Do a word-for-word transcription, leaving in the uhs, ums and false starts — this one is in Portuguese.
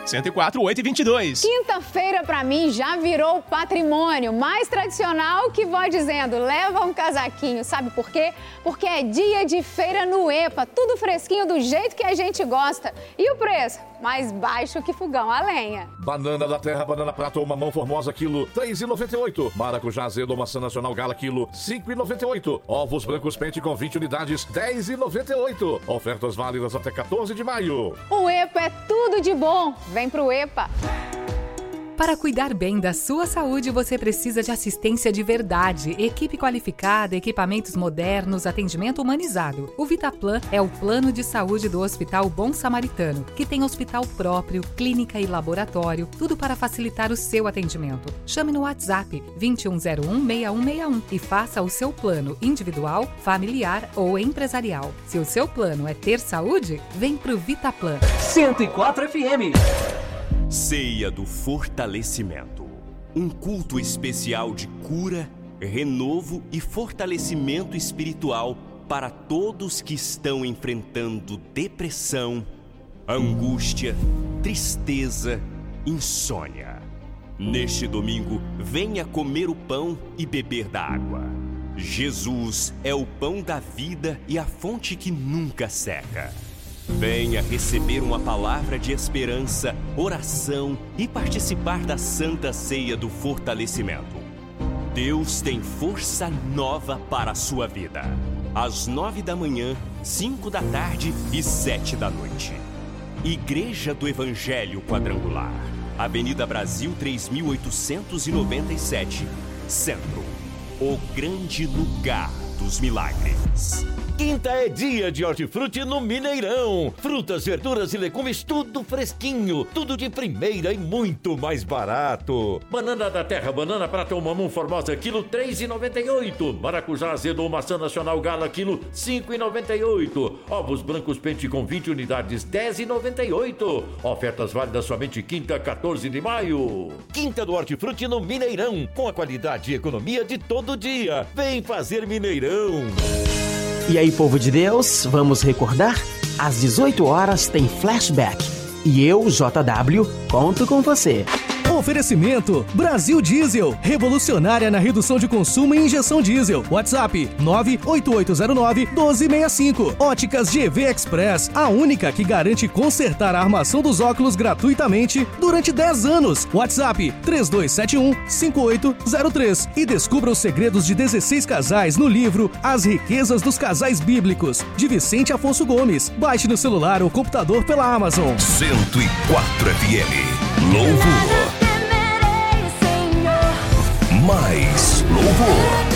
cento e quatro, oito e vinte e dois. Quinta-feira, pra mim, já virou patrimônio. Mais tradicional que vó dizendo, leva um casaquinho. Sabe por quê? Porque é dia de feira no EPA. Tudo fresquinho do jeito que a gente gosta. E o preço? Mais baixo que fogão a lenha. Banana da terra, banana prata ou mamão formosa, quilo três reais e noventa e oito centavos. Maracujá azedo ou maçã nacional gala, quilo cinco reais e noventa e oito centavos. Ovos brancos pente com vinte unidades, dez reais e noventa e oito centavos. Ofertas válidas até quatorze de maio. O EPA é tudo de bom. Vem pro EPA. Para cuidar bem da sua saúde, você precisa de assistência de verdade, equipe qualificada, equipamentos modernos, atendimento humanizado. O Vitaplan é o plano de saúde do Hospital Bom Samaritano, que tem hospital próprio, clínica e laboratório, tudo para facilitar o seu atendimento. Chame no WhatsApp vinte e um zero um, seis um seis um e faça o seu plano individual, familiar ou empresarial. Se o seu plano é ter saúde, vem pro Vitaplan. cento e quatro F M. Ceia do Fortalecimento. Um culto especial de cura, renovo e fortalecimento espiritual para todos que estão enfrentando depressão, angústia, tristeza, insônia. Neste domingo, venha comer o pão e beber da água. Jesus é o pão da vida e a fonte que nunca seca. Venha receber uma palavra de esperança, oração e participar da Santa Ceia do Fortalecimento. Deus tem força nova para a sua vida. Às nove da manhã, cinco da tarde e sete da noite. Igreja do Evangelho Quadrangular. Avenida Brasil três mil oitocentos e noventa e sete, Centro. O grande lugar dos milagres. Quinta é dia de hortifruti no Mineirão. Frutas, verduras e legumes, tudo fresquinho, tudo de primeira e muito mais barato. Banana da terra, banana prata ou mamão formosa, quilo três reais e noventa e oito centavos. Maracujá azedo ou maçã nacional gala, quilo cinco reais e noventa e oito centavos. Ovos brancos pente com vinte unidades, dez reais e noventa e oito centavos. Ofertas válidas somente quinta, quatorze de maio. Quinta do hortifruti no Mineirão, com a qualidade e economia de todo dia. Vem fazer Mineirão. E aí, povo de Deus, vamos recordar? Às dezoito horas tem flashback. E eu, J W, conto com você. Oferecimento Brasil Diesel, revolucionária na redução de consumo em injeção diesel. WhatsApp nove oito oito zero nove um dois seis cinco. Óticas G V Express, a única que garante consertar a armação dos óculos gratuitamente durante dez anos. WhatsApp três dois sete um cinco oito zero três. E descubra os segredos de dezesseis casais no livro As Riquezas dos Casais Bíblicos, de Vicente Afonso Gomes. Baixe no celular ou computador pela Amazon. cento e quatro F M. Louvor. Mais louvor.